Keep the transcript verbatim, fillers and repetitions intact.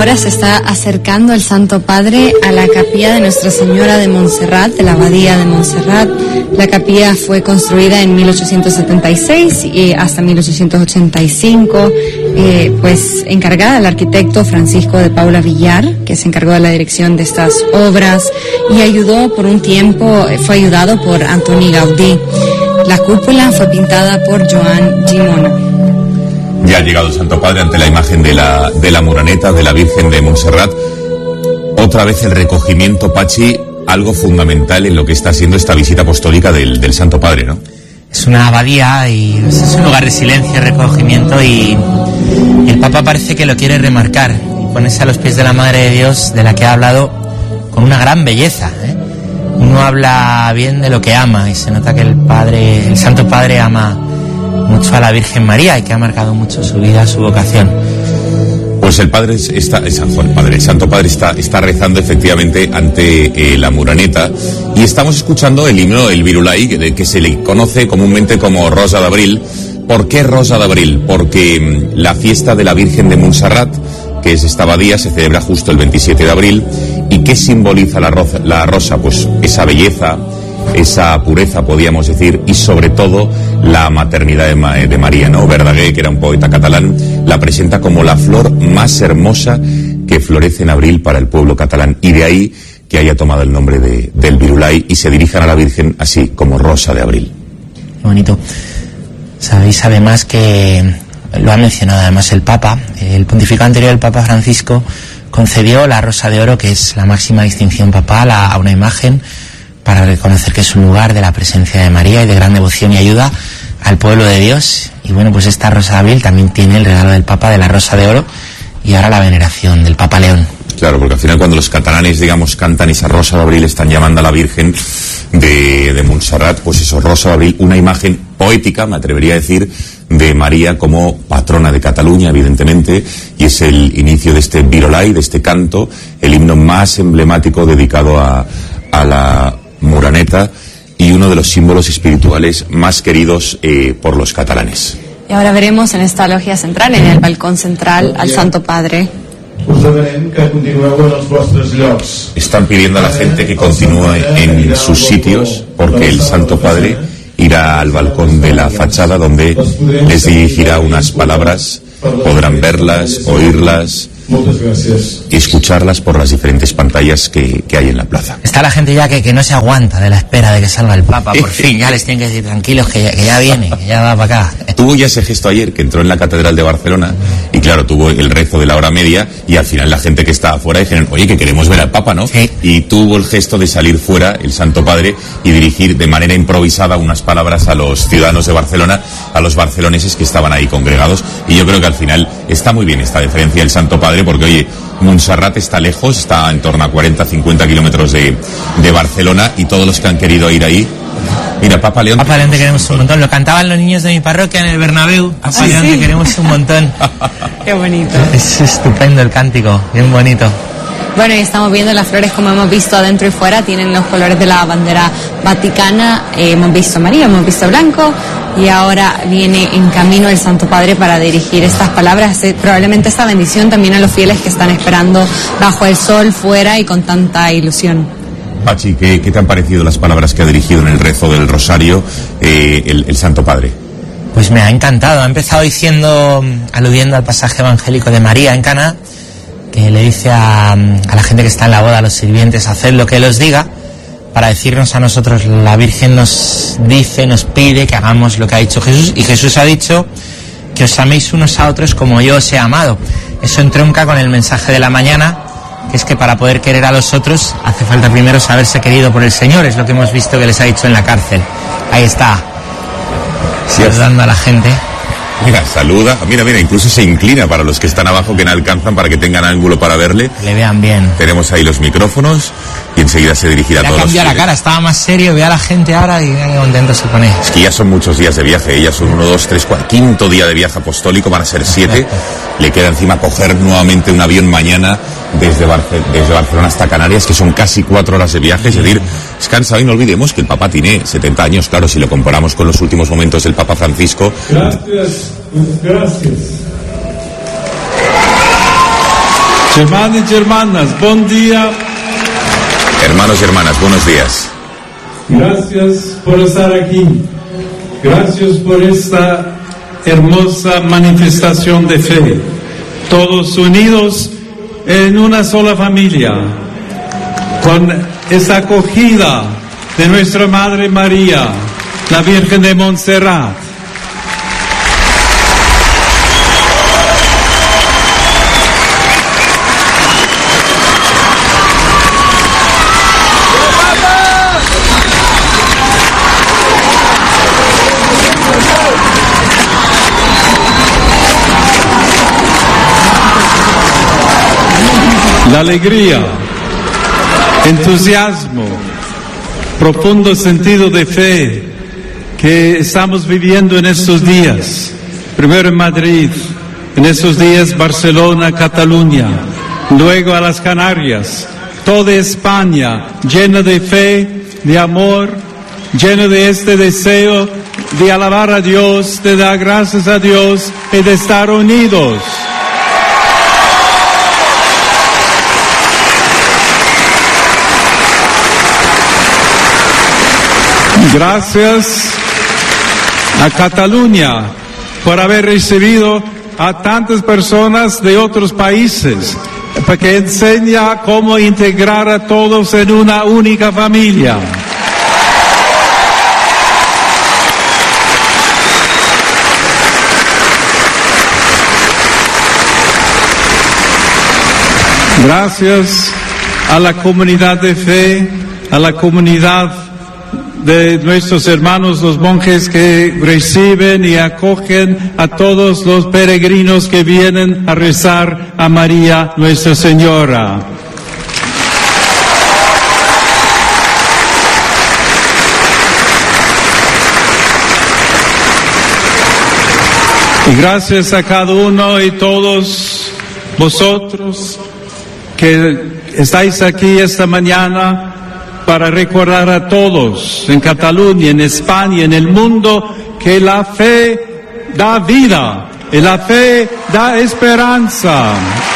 ahora se está acercando el Santo Padre a la capilla de Nuestra Señora de Montserrat, de la Abadía de Montserrat. La capilla fue construida en mil ochocientos setenta y seis y hasta mil ochocientos ochenta y cinco, eh, pues encargada al arquitecto Francisco de Paula Villar, que se encargó de la dirección de estas obras y ayudó por un tiempo, fue ayudado por Antoni Gaudí. La cúpula fue pintada por Joan Gimona. Ya ha llegado el Santo Padre ante la imagen de la, de la Moreneta, de la Virgen de Montserrat. Otra vez el recogimiento, Pachi, algo fundamental en lo que está siendo esta visita apostólica del, del Santo Padre, ¿no? Es una abadía y es un lugar de silencio y recogimiento, y el Papa parece que lo quiere remarcar y ponerse a los pies de la Madre de Dios, de la que ha hablado con una gran belleza, ¿eh? Uno habla bien de lo que ama y se nota que el Padre, el Santo Padre ama mucho a la Virgen María y que ha marcado mucho su vida, su vocación. Pues el Padre está, el San Juan, el Padre, el Santo Padre está, está rezando efectivamente ante eh, la Moreneta, y estamos escuchando el himno, el Virulai, que, que se le conoce comúnmente como Rosa de Abril. ¿Por qué Rosa de Abril? Porque mmm, la fiesta de la Virgen de Montserrat, que es esta abadía, se celebra justo el veintisiete de abril. ¿Y qué simboliza la rosa? La rosa, pues esa belleza, esa pureza, podríamos decir, y sobre todo la maternidad de, Ma- de María, ¿no? Verdaguer, que era un poeta catalán, la presenta como la flor más hermosa que florece en abril para el pueblo catalán, y de ahí que haya tomado el nombre de, del Virulai, y se dirijan a la Virgen así, como Rosa de Abril. Qué bonito. Sabéis además que lo ha mencionado además el Papa, el pontificado anterior del Papa Francisco concedió la Rosa de Oro, que es la máxima distinción papal, a, a una imagen, para reconocer que es un lugar de la presencia de María y de gran devoción y ayuda al pueblo de Dios. Y bueno, pues esta Rosa de Abril también tiene el regalo del Papa de la Rosa de Oro y ahora la veneración del Papa León. Claro, porque al final cuando los catalanes, digamos, cantan esa Rosa de Abril, están llamando a la Virgen de, de Montserrat, pues eso, Rosa de Abril, una imagen poética, me atrevería a decir, de María como patrona de Cataluña, evidentemente, y es el inicio de este Virolai, de este canto, el himno más emblemático dedicado a, a la Moreneta y uno de los símbolos espirituales más queridos eh, por los catalanes. Y ahora veremos en esta logia central, en el balcón central, al Santo Padre. Están pidiendo a la gente que continúe en sus sitios, porque el Santo Padre irá al balcón de la fachada, donde les dirigirá unas palabras, podrán verlas, oírlas y escucharlas por las diferentes pantallas que, que hay en la plaza. Está la gente ya que, que no se aguanta de la espera de que salga el Papa, por fin, ya les tienen que decir tranquilos que ya, que ya viene, que ya va para acá. Tuvo ya ese gesto ayer, que entró en la Catedral de Barcelona, y claro, tuvo el rezo de la hora media, y al final la gente que estaba afuera dijeron, oye, que queremos ver al Papa, ¿no? Sí. Y tuvo el gesto de salir fuera, el Santo Padre, y dirigir de manera improvisada unas palabras a los ciudadanos de Barcelona, a los barceloneses que estaban ahí congregados, y yo creo que al final está muy bien esta deferencia del Santo Padre, porque oye, Montserrat está lejos, está en torno a cuarenta a cincuenta kilómetros de, de Barcelona, y todos los que han querido ir ahí, mira, Papa León. Papa León te queremos un montón, lo cantaban los niños de mi parroquia en el Bernabéu. Papa ¿Ah, León sí? te queremos un montón. Qué bonito. Es estupendo el cántico, bien bonito. Bueno, y estamos viendo las flores como hemos visto adentro y fuera, tienen los colores de la bandera vaticana, eh, hemos visto amarillo, hemos visto blanco, y ahora viene en camino el Santo Padre para dirigir estas palabras, eh, probablemente esta bendición también a los fieles que están esperando bajo el sol fuera y con tanta ilusión. Pachi, ¿qué, ¿qué te han parecido las palabras que ha dirigido en el rezo del Rosario eh, el, el Santo Padre? Pues me ha encantado, ha empezado diciendo, aludiendo al pasaje evangélico de María en Caná, que le dice a, a la gente que está en la boda, a los sirvientes, haced lo que Él os diga, para decirnos a nosotros, la Virgen nos dice, nos pide que hagamos lo que ha dicho Jesús, y Jesús ha dicho que os améis unos a otros como yo os he amado. Eso entronca con el mensaje de la mañana, que es que para poder querer a los otros hace falta primero saberse querido por el Señor, es lo que hemos visto que les ha dicho en la cárcel. Ahí está, saludando a la gente. Mira, saluda, mira, mira, incluso se inclina para los que están abajo, que no alcanzan, para que tengan ángulo para verle. Le vean bien. Tenemos ahí los micrófonos y enseguida se dirigirá a Le todos. ha cambiado la cara, estaba más serio, ve a la gente ahora y mira qué contento se pone. Es que ya son muchos días de viaje, ya son uno, dos, tres, cuatro, quinto día de viaje apostólico, van a ser siete. Le queda encima coger nuevamente un avión mañana desde, Barce- desde Barcelona hasta Canarias, que son casi cuatro horas de viaje, es decir, es cansado, y no olvidemos que el Papa tiene setenta años, claro, si lo comparamos con los últimos momentos del Papa Francisco. Gracias, gracias. Hermanos y hermanas, buen día. Hermanos y hermanas, buenos días. Gracias por estar aquí. Gracias por esta hermosa manifestación de fe. Todos unidos en una sola familia, con esta acogida de nuestra Madre María, la Virgen de Montserrat. La alegría, entusiasmo, profundo sentido de fe que estamos viviendo en estos días. Primero en Madrid, en estos días Barcelona, Cataluña, luego a las Canarias, toda España llena de fe, de amor, lleno de este deseo de alabar a Dios, de dar gracias a Dios y de estar unidos. Gracias a Cataluña por haber recibido a tantas personas de otros países, porque enseña cómo integrar a todos en una única familia. Gracias a la comunidad de fe, a la comunidad de nuestros hermanos los monjes que reciben y acogen a todos los peregrinos que vienen a rezar a María Nuestra Señora. Y gracias a cada uno y todos vosotros que estáis aquí esta mañana para recordar a todos en Cataluña, en España, en el mundo, que la fe da vida y la fe da esperanza.